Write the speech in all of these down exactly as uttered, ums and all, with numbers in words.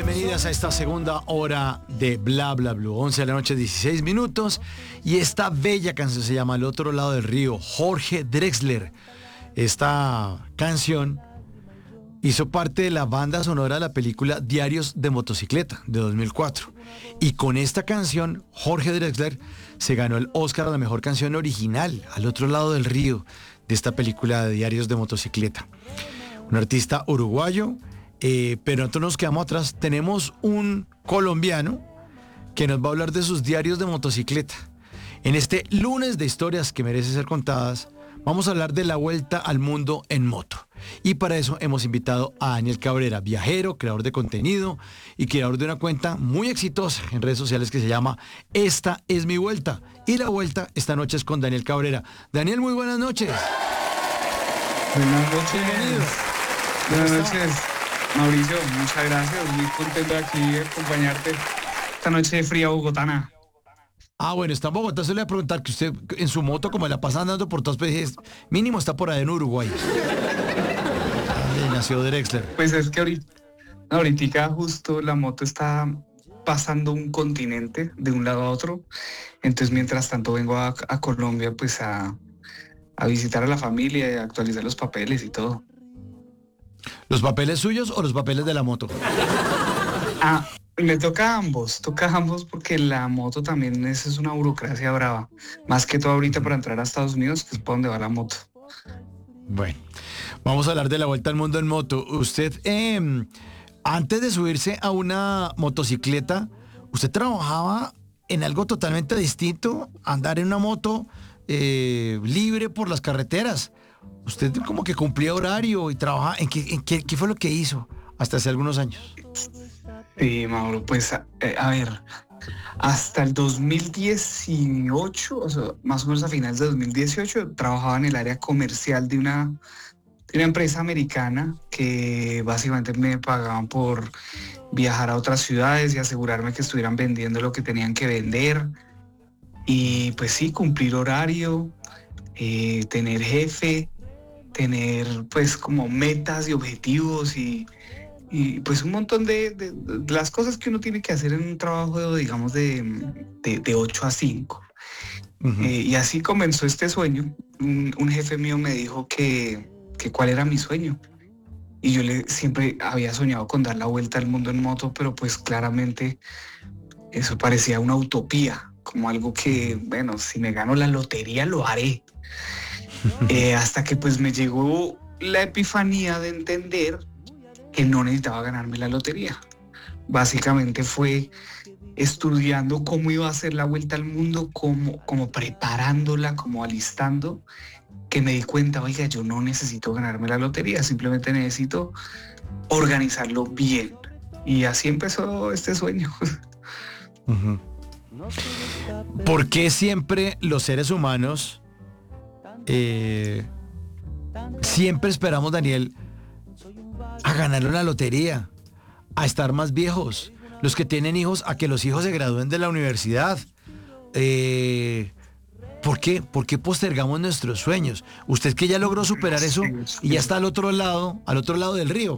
bienvenidas a esta segunda hora de Bla Bla Blue. once de la noche, dieciséis minutos. Y esta bella canción se llama Al otro lado del río, Jorge Drexler. Esta canción hizo parte de la banda sonora de la película Diarios de Motocicleta, de dos mil cuatro. Y con esta canción, Jorge Drexler se ganó el Oscar a la mejor canción original, Al otro lado del río, de esta película de Diarios de Motocicleta. Un artista uruguayo, eh, pero nosotros nos quedamos atrás. Tenemos un colombiano que nos va a hablar de sus diarios de motocicleta. En este lunes de historias que merecen ser contadas, vamos a hablar de la vuelta al mundo en moto. Y para eso hemos invitado a Daniel Cabrera, viajero, creador de contenido y creador de una cuenta muy exitosa en redes sociales que se llama Esta es mi vuelta. Y la vuelta esta noche es con Daniel Cabrera. Daniel, muy buenas noches. Buenas noches. Bienvenido. Buenas noches, Mauricio. Muchas gracias. Muy contento de aquí de acompañarte esta noche de fría bogotana. Ah, bueno, está en Bogotá. Se le voy a preguntar que usted en su moto, como la pasa andando por todas partes, mínimo está por ahí en Uruguay. Ahí nació Drexler. Pues es que ahorita, ahorita justo la moto está pasando un continente de un lado a otro. Entonces, mientras tanto, vengo a, a Colombia, pues a, a visitar a la familia y a actualizar los papeles y todo. ¿Los papeles suyos o los papeles de la moto? Ah, me toca ambos, toca ambos porque la moto también es, es una burocracia brava. Más que todo ahorita para entrar a Estados Unidos, que es para donde va la moto. Bueno, vamos a hablar de la vuelta al mundo en moto. Usted, eh, antes de subirse a una motocicleta, usted trabajaba en algo totalmente distinto, andar en una moto eh, libre por las carreteras. Usted como que cumplía horario y trabajaba. ¿En qué, en qué, qué fue lo que hizo hasta hace algunos años? Sí, Mauro, pues a, eh, a ver, hasta el dos mil dieciocho, o sea, más o menos a finales de dos mil dieciocho, trabajaba en el área comercial de una, de una empresa americana que básicamente me pagaban por viajar a otras ciudades y asegurarme que estuvieran vendiendo lo que tenían que vender. Y pues sí, cumplir horario, eh, tener jefe, tener pues como metas y objetivos y, y pues un montón de, de, de las cosas que uno tiene que hacer en un trabajo, digamos, de, de, de ocho a cinco. Uh-huh. Eh, y así comenzó este sueño. Un, un jefe mío me dijo que, que cuál era mi sueño. Y yo le siempre había soñado con dar la vuelta al mundo en moto, pero pues claramente eso parecía una utopía, como algo que, bueno, si me gano la lotería lo haré. Eh, hasta que pues me llegó la epifanía de entender que no necesitaba ganarme la lotería. Básicamente fue estudiando cómo iba a ser la vuelta al mundo, como, como preparándola, como alistando, que me di cuenta, oiga, yo no necesito ganarme la lotería, simplemente necesito organizarlo bien. Y así empezó este sueño. Uh-huh. ¿Por qué siempre los seres humanos Eh, siempre esperamos, Daniel, a ganar la lotería, a estar más viejos, los que tienen hijos, a que los hijos se gradúen de la universidad? Eh, ¿Por qué? ¿Por qué postergamos nuestros sueños? Usted que ya logró superar eso y ya está al otro lado, al otro lado del río.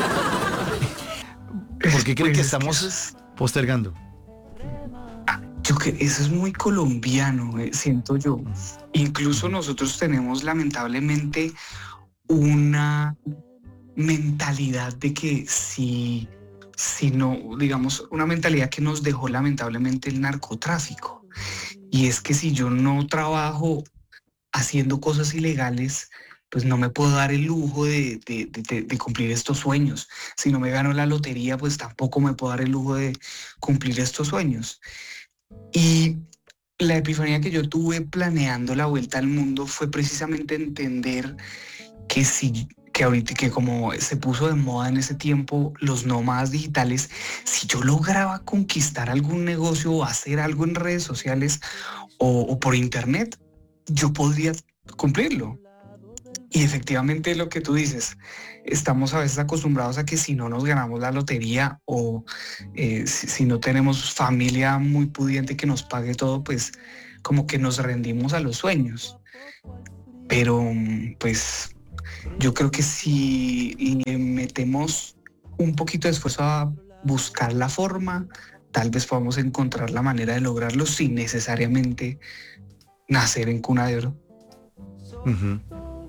¿Por qué cree que estamos postergando? Yo que eso es muy colombiano, eh, siento yo. Incluso nosotros tenemos lamentablemente una mentalidad de que si, si no, digamos, una mentalidad que nos dejó lamentablemente el narcotráfico. Y es que si yo no trabajo haciendo cosas ilegales, pues no me puedo dar el lujo de, de, de, de cumplir estos sueños. Si no me gano la lotería, pues tampoco me puedo dar el lujo de cumplir estos sueños. Y la epifanía que yo tuve planeando la vuelta al mundo fue precisamente entender que si, que ahorita que como se puso de moda en ese tiempo los nómadas digitales, si yo lograba conquistar algún negocio o hacer algo en redes sociales o, o por internet, yo podría cumplirlo. Y efectivamente lo que tú dices, estamos a veces acostumbrados a que si no nos ganamos la lotería o eh, si, si no tenemos familia muy pudiente que nos pague todo, pues como que nos rendimos a los sueños. Pero pues yo creo que si le metemos un poquito de esfuerzo a buscar la forma, tal vez podamos encontrar la manera de lograrlo sin necesariamente nacer en cuna de oro. Uh-huh.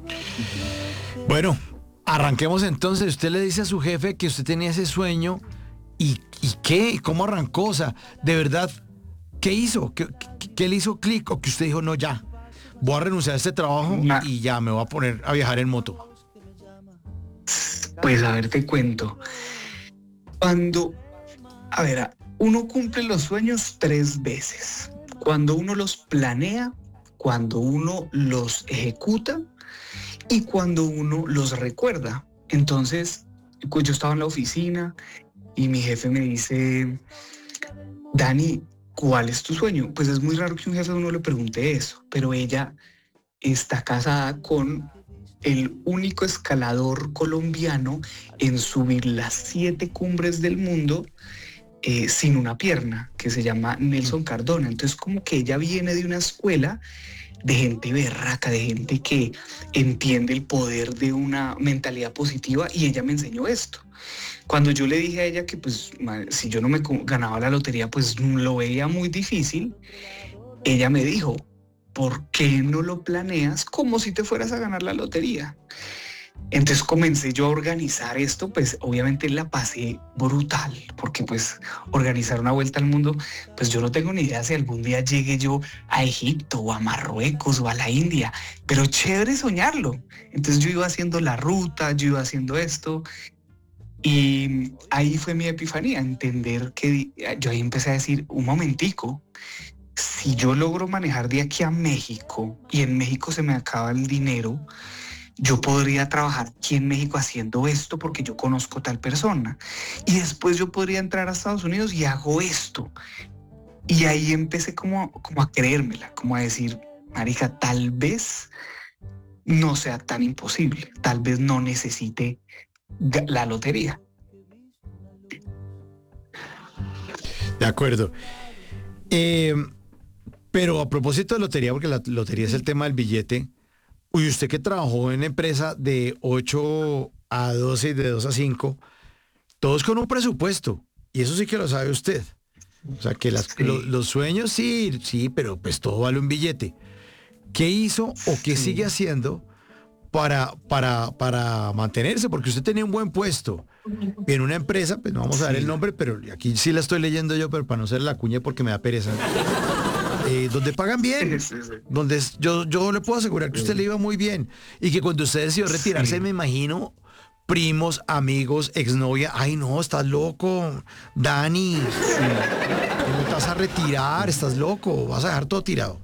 Bueno, arranquemos entonces. Usted le dice a su jefe que usted tenía ese sueño. ¿Y, y qué? ¿Cómo arrancó? O sea, de verdad, ¿qué hizo? ¿Qué, qué, qué le hizo clic? ¿O que usted dijo, no, ya, voy a renunciar a este trabajo nah. y ya me voy a poner a viajar en moto? Pues a ver, te cuento. Cuando, a ver, uno cumple los sueños tres veces. Cuando uno los planea, cuando uno los ejecuta y cuando uno los recuerda. Entonces, yo estaba en la oficina y mi jefe me dice, Dani, ¿cuál es tu sueño? Pues es muy raro que un jefe a uno le pregunte eso, pero ella está casada con el único escalador colombiano en subir las siete cumbres del mundo eh, sin una pierna, que se llama Nelson Cardona. Entonces, como que ella viene de una escuela de gente berraca, de gente que entiende el poder de una mentalidad positiva, y ella me enseñó esto. Cuando yo le dije a ella que pues si yo no me ganaba la lotería pues lo veía muy difícil, ella me dijo, ¿por qué no lo planeas como si te fueras a ganar la lotería? Entonces comencé yo a organizar esto, pues obviamente la pasé brutal, porque pues organizar una vuelta al mundo, pues yo no tengo ni idea si algún día llegue yo a Egipto o a Marruecos o a la India, pero chévere soñarlo. Entonces yo iba haciendo la ruta, yo iba haciendo esto, y ahí fue mi epifanía, entender que yo ahí empecé a decir, un momentico, si yo logro manejar de aquí a México y en México se me acaba el dinero, yo podría trabajar aquí en México haciendo esto porque yo conozco tal persona. Y después yo podría entrar a Estados Unidos y hago esto. Y ahí empecé como, como a creérmela, como a decir, marica, tal vez no sea tan imposible, tal vez no necesite la lotería. De acuerdo. Eh, pero a propósito de lotería, porque la lotería es el tema del billete, uy, usted que trabajó en empresa de ocho a doce y de dos a cinco, todos con un presupuesto, y eso sí que lo sabe usted. O sea, que las, sí. lo, los sueños sí, sí, pero pues todo vale un billete. ¿Qué hizo o qué sí. sigue haciendo para, para, para mantenerse? Porque usted tenía un buen puesto en una empresa, pues no vamos a dar sí. el nombre, pero aquí sí la estoy leyendo yo, pero para no ser la cuña porque me da pereza. Eh, donde pagan bien, sí, sí, sí. donde yo, yo le puedo asegurar que a usted le iba muy bien, y que cuando usted decidió retirarse, sí. me imagino, primos, amigos, exnovia, ay no, estás loco, Dani, sí. ¿cómo te vas a retirar? Estás loco, vas a dejar todo tirado.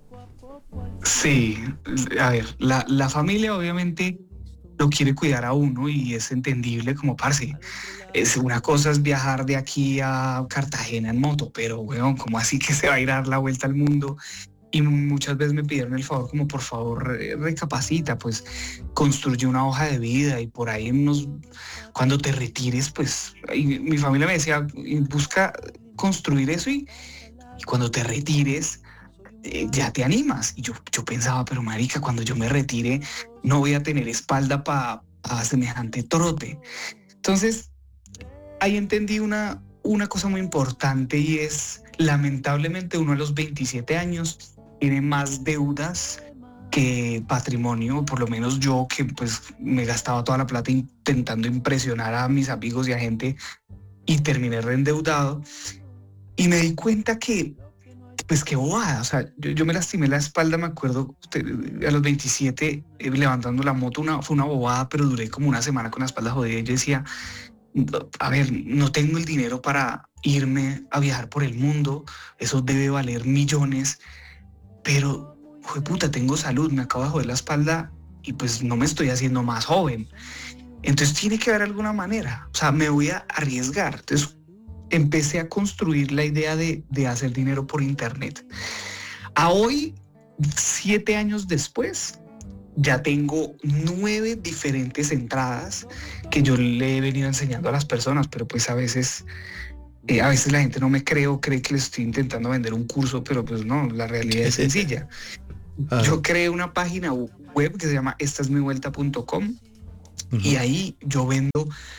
Sí, a ver, la, la familia obviamente lo quiere cuidar a uno y es entendible, como parce. Es, una cosa es viajar de aquí a Cartagena en moto, pero weón, ¿cómo así que se va a ir a dar la vuelta al mundo? Y muchas veces me pidieron el favor, como por favor recapacita, pues construye una hoja de vida y por ahí unos, cuando te retires, pues y mi familia me decía, busca construir eso y, y cuando te retires eh, ya te animas. Y yo, yo pensaba, pero marica, cuando yo me retire no voy a tener espalda para pa semejante trote. Entonces ahí entendí una, una cosa muy importante, y es, lamentablemente uno a los veintisiete años tiene más deudas que patrimonio, por lo menos yo, que pues me gastaba toda la plata intentando impresionar a mis amigos y a gente y terminé reendeudado, y me di cuenta que pues qué bobada, o sea, yo, yo me lastimé la espalda, me acuerdo, a los veintisiete eh, levantando la moto, una, fue una bobada, pero duré como una semana con la espalda jodida y yo decía, a ver, no tengo el dinero para irme a viajar por el mundo, eso debe valer millones, pero, joder, puta, tengo salud, me acabo de joder la espalda y pues no me estoy haciendo más joven. Entonces tiene que haber alguna manera, o sea, me voy a arriesgar. Entonces empecé a construir la idea de, de hacer dinero por internet. A hoy, siete años después, ya tengo nueve diferentes entradas que yo le he venido enseñando a las personas, pero pues a veces, eh, a veces la gente no me cree o cree que les estoy intentando vender un curso, pero pues no, la realidad es sencilla. Ah. Yo creé una página web que se llama esta es mi vuelta punto com uh-huh. y ahí yo vendo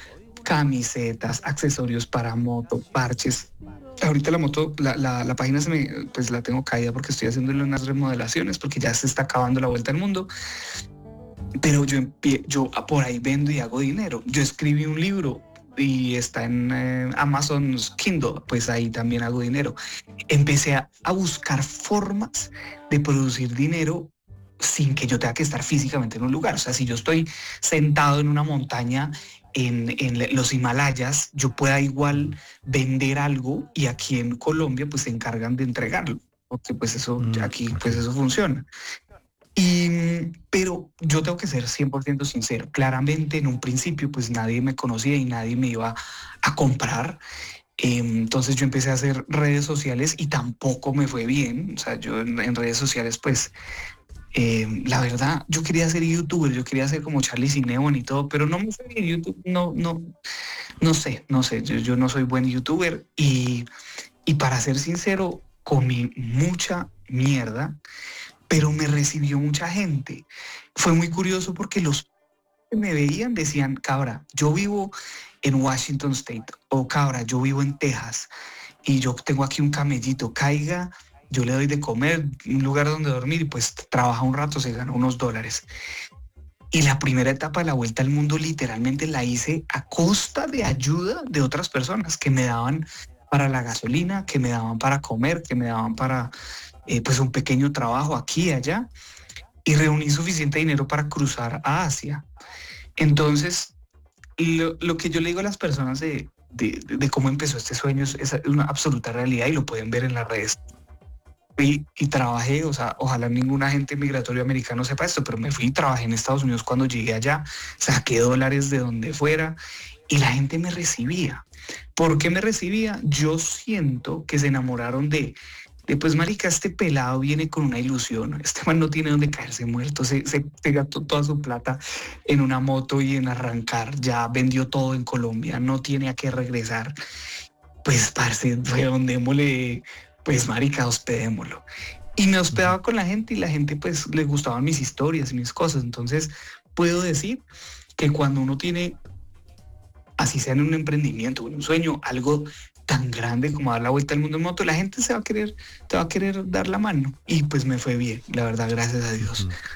camisetas, accesorios para moto, parches. Ahorita la moto, la, la, la página se me, pues la tengo caída porque estoy haciéndole unas remodelaciones porque ya se está acabando la vuelta al mundo. Pero yo, empie, yo por ahí vendo y hago dinero. Yo escribí un libro y está en eh, Amazon Kindle, pues ahí también hago dinero. Empecé a, a buscar formas de producir dinero sin que yo tenga que estar físicamente en un lugar. O sea, si yo estoy sentado en una montaña en, en los Himalayas, yo pueda igual vender algo y aquí en Colombia pues se encargan de entregarlo, porque pues eso, Mm, aquí ok. pues eso funciona. Y, pero yo tengo que ser cien por ciento sincero. Claramente en un principio pues nadie me conocía y nadie me iba a comprar. Eh, entonces yo empecé a hacer redes sociales y tampoco me fue bien. O sea, yo en, en redes sociales pues eh, la verdad yo quería ser youtuber, yo quería ser como Charlie Cinnamon y todo, pero no me fue bien. YouTube no, no, no sé, no sé. Yo, yo no soy buen youtuber y, y para ser sincero comí mucha mierda, pero me recibió mucha gente. Fue muy curioso porque los que me veían decían, cabra, yo vivo en Washington State, o cabra, yo vivo en Texas y yo tengo aquí un camellito, caiga, yo le doy de comer, un lugar donde dormir y pues trabaja un rato, se gana unos dólares. Y la primera etapa de la vuelta al mundo literalmente la hice a costa de ayuda de otras personas que me daban para la gasolina, que me daban para comer, que me daban para eh, pues un pequeño trabajo aquí y allá, y reuní suficiente dinero para cruzar a Asia. Entonces, lo, lo que yo le digo a las personas de, de, de cómo empezó este sueño es, es una absoluta realidad y lo pueden ver en las redes. Y, y trabajé, o sea, ojalá ningún agente migratorio americano sepa esto, pero me fui y trabajé en Estados Unidos cuando llegué allá, saqué dólares de donde fuera y la gente me recibía. ¿Por qué me recibía? Yo siento que se enamoraron de, de pues marica, este pelado viene con una ilusión, este man no tiene donde caerse muerto, se, se, se gastó toda su plata en una moto y en arrancar, ya vendió todo en Colombia, no tiene a qué regresar. Pues, parce, redondémosle, pues, marica, hospedémoslo. Y me Ujú. hospedaba con la gente y la gente, pues, le gustaban mis historias y mis cosas. Entonces, puedo decir que cuando uno tiene, así sea en un emprendimiento, en un sueño, algo tan grande como dar la vuelta al mundo en moto, la gente se va a querer, te va a querer dar la mano. Y pues me fue bien, la verdad, gracias a Dios. Ujú.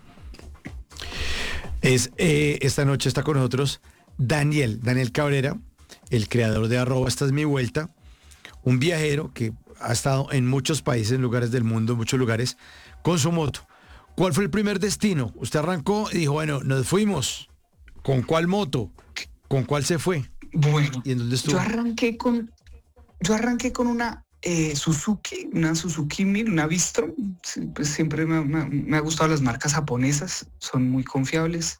Es, eh, esta noche está con nosotros Daniel, Daniel Cabrera, el creador de arroba Esta es mi vuelta, un viajero que ha estado en muchos países, en lugares del mundo, en muchos lugares, con su moto. ¿Cuál fue el primer destino? Usted arrancó y dijo, bueno, nos fuimos. ¿Con cuál moto? ¿Con cuál se fue? Bueno, ¿Y en dónde yo estuvo? arranqué con, yo arranqué con una eh, Suzuki, una Suzuki Mil, una Bistrom. Sí, pues siempre me, me, me ha gustado las marcas japonesas, son muy confiables.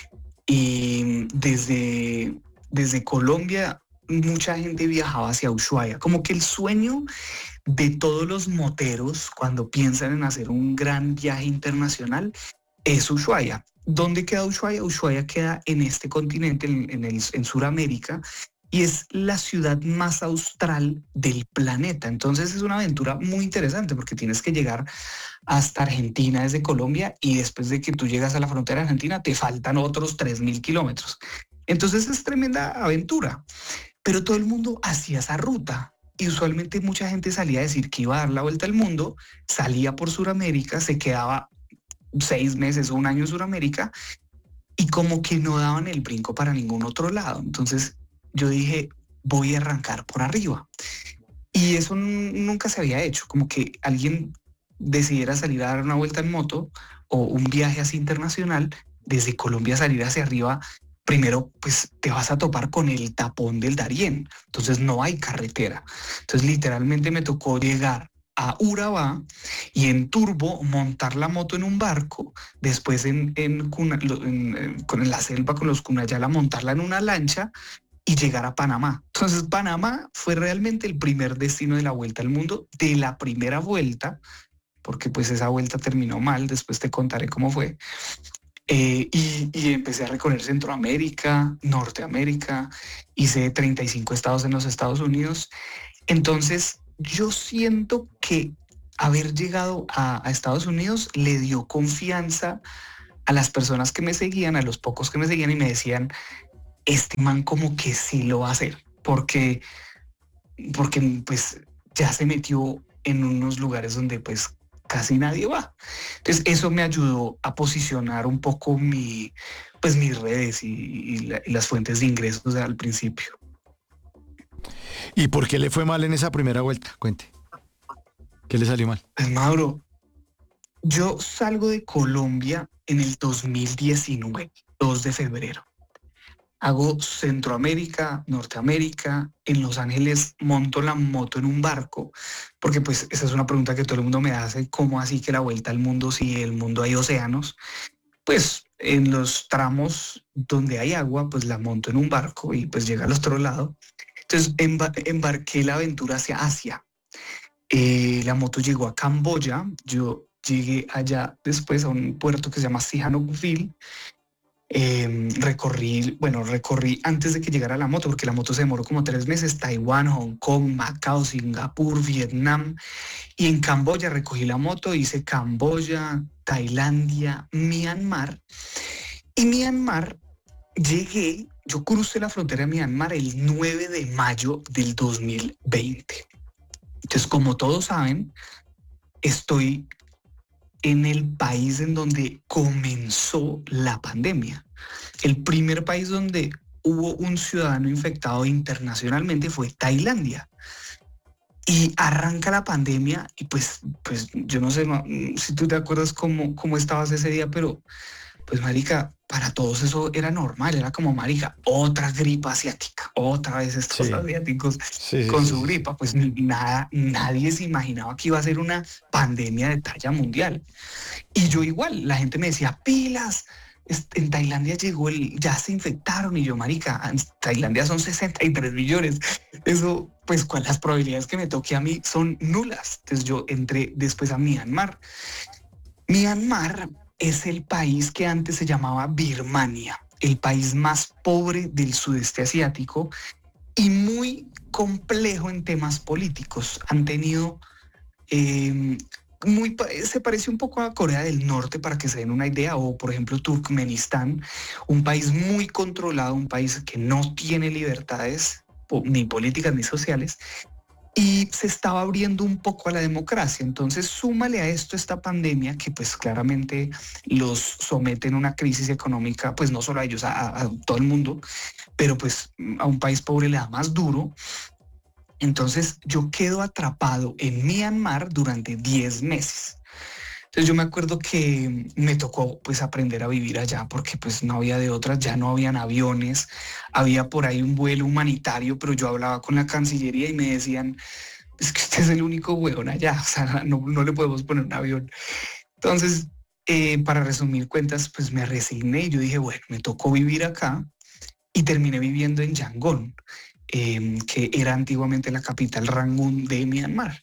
Y desde, desde Colombia, mucha gente viajaba hacia Ushuaia. Como que el sueño de todos los moteros cuando piensan en hacer un gran viaje internacional es Ushuaia. ¿Dónde queda Ushuaia? Ushuaia queda en este continente, en, en, el, en Sudamérica, y es la ciudad más austral del planeta. Entonces es una aventura muy interesante porque tienes que llegar hasta Argentina desde Colombia y después de que tú llegas a la frontera de Argentina te faltan otros tres mil kilómetros. Entonces es tremenda aventura, pero todo el mundo hacía esa ruta. Y usualmente mucha gente salía a decir que iba a dar la vuelta al mundo, salía por Sudamérica, se quedaba seis meses o un año en Sudamérica y como que no daban el brinco para ningún otro lado. Entonces yo dije, voy a arrancar por arriba. Y eso nunca se había hecho, como que alguien decidiera salir a dar una vuelta en moto o un viaje así internacional, desde Colombia salir hacia arriba, primero pues te vas a topar con el tapón del Darién, entonces no hay carretera. Entonces literalmente me tocó llegar a Urabá y en turbo montar la moto en un barco, después en, en, Cuna, en, en, con la selva con los Cunayala montarla en una lancha y llegar a Panamá. Entonces Panamá fue realmente el primer destino de la vuelta al mundo, de la primera vuelta, porque pues esa vuelta terminó mal, después te contaré cómo fue. Eh, y, y empecé a recorrer Centroamérica, Norteamérica, hice treinta y cinco estados en los Estados Unidos. Entonces yo siento que haber llegado a, a Estados Unidos le dio confianza a las personas que me seguían, a los pocos que me seguían y me decían, este man como que sí lo va a hacer, porque, porque pues ya se metió en unos lugares donde pues casi nadie va. Entonces eso me ayudó a posicionar un poco mi, pues mis redes y, y la- y las fuentes de ingresos al principio. ¿Y por qué le fue mal en esa primera vuelta? Cuente. ¿Qué le salió mal? Pues Mauro, yo salgo de Colombia en el dos mil diecinueve, dos de febrero. Hago Centroamérica, Norteamérica, en Los Ángeles monto la moto en un barco, porque pues esa es una pregunta que todo el mundo me hace, ¿cómo así que la vuelta al mundo si el mundo hay océanos? Pues en los tramos donde hay agua, pues la monto en un barco y pues llega al otro lado. Entonces emba embarqué la aventura hacia Asia. Eh, la moto llegó a Camboya, yo llegué allá después a un puerto que se llama Sihanoukville. Eh, recorrí, bueno, recorrí antes de que llegara la moto, porque la moto se demoró como tres meses, Taiwán, Hong Kong, Macao, Singapur, Vietnam, y en Camboya recogí la moto, hice Camboya, Tailandia, Myanmar, y Myanmar llegué, yo crucé la frontera de Myanmar el nueve de mayo del dos mil veinte. Entonces, como todos saben, estoy en el país en donde comenzó la pandemia. El primer país donde hubo un ciudadano infectado internacionalmente fue Tailandia. Y arranca la pandemia y pues, pues yo no sé no, si tú te acuerdas cómo, cómo estabas ese día, pero pues marica, para todos eso era normal, era como marica, otra gripa asiática, otra vez estos Sí, asiáticos sí, sí, con sí, su sí, sí. gripa, pues nada, nadie se imaginaba que iba a ser una pandemia de talla mundial. Y yo igual, la gente me decía, pilas, en Tailandia llegó el, ya se infectaron y yo, marica, en Tailandia son sesenta y tres millones. Eso, pues, ¿cuál las probabilidades que me toque a mí son nulas? Entonces yo entré después a Myanmar. Myanmar es el país que antes se llamaba Birmania, el país más pobre del sudeste asiático y muy complejo en temas políticos. Han tenido eh, muy, se parece un poco a Corea del Norte para que se den una idea, o por ejemplo Turkmenistán, un país muy controlado, un país que no tiene libertades ni políticas ni sociales, y se estaba abriendo un poco a la democracia. Entonces, súmale a esto esta pandemia que pues claramente los somete en una crisis económica, pues no solo a ellos, a, a todo el mundo, pero pues a un país pobre le da más duro. Entonces yo quedo atrapado en Myanmar durante diez meses. Entonces yo me acuerdo que me tocó pues aprender a vivir allá porque pues no había de otras, ya no habían aviones, había por ahí un vuelo humanitario, pero yo hablaba con la Cancillería y me decían, es que usted es el único hueón allá, o sea, no, no le podemos poner un avión. Entonces, eh, para resumir cuentas, pues me resigné y yo dije, bueno, me tocó vivir acá y terminé viviendo en Yangon, eh, que era antiguamente la capital Rangún de Myanmar.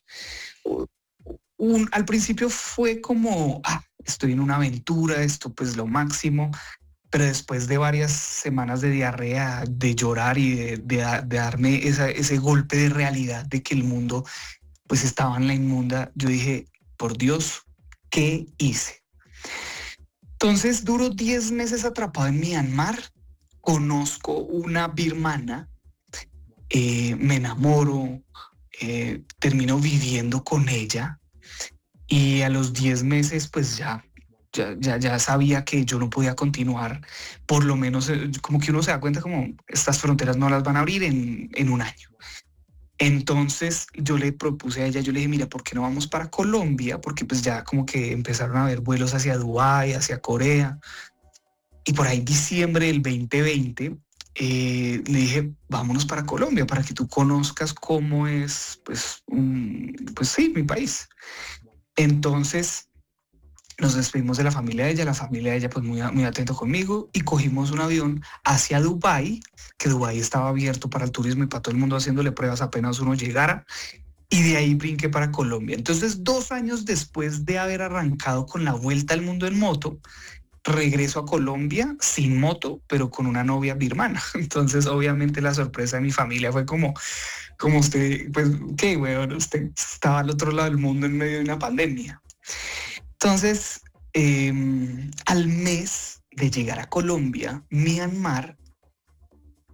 Un, al principio fue como, ah, estoy en una aventura, esto pues lo máximo, pero después de varias semanas de diarrea, de llorar y de, de, de darme esa, ese golpe de realidad de que el mundo pues estaba en la inmunda, yo dije, por Dios, ¿qué hice? Entonces duro diez meses atrapado en Myanmar, conozco una birmana, eh, me enamoro, eh, termino viviendo con ella y a los diez meses pues ya, ya, ya, ya sabía que yo no podía continuar, por lo menos eh, como que uno se da cuenta como estas fronteras no las van a abrir en, en un año. Entonces yo le propuse a ella, yo le dije, mira, ¿por qué no vamos para Colombia? Porque pues ya como que empezaron a haber vuelos hacia Dubái, hacia Corea. Y por ahí diciembre del veinte veinte eh, le dije, vámonos para Colombia para que tú conozcas cómo es, pues, un, pues sí, mi país. Entonces nos despedimos de la familia de ella, la familia de ella pues muy, muy atento conmigo y cogimos un avión hacia Dubái, que Dubái estaba abierto para el turismo y para todo el mundo haciéndole pruebas apenas uno llegara. Y de ahí brinqué para Colombia. Entonces, dos años después de haber arrancado con la vuelta al mundo en moto, regreso a Colombia sin moto, pero con una novia birmana. Entonces, obviamente, la sorpresa de mi familia fue como, como usted, pues, ¿qué, weón? Usted estaba al otro lado del mundo en medio de una pandemia. Entonces, eh, al mes de llegar a Colombia, Myanmar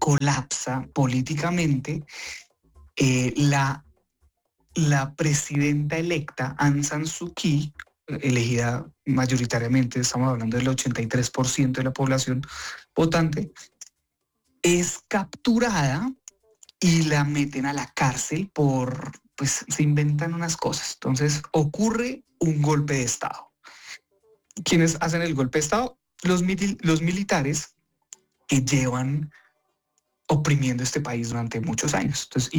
colapsa políticamente, eh, la, la presidenta electa Aung San Suu Kyi, elegida mayoritariamente, estamos hablando del ochenta y tres por ciento de la población votante, es capturada y la meten a la cárcel por, pues se inventan unas cosas. Entonces ocurre un golpe de Estado. ¿Quiénes hacen el golpe de Estado? Los, mil, los militares que llevan oprimiendo este país durante muchos años. Entonces,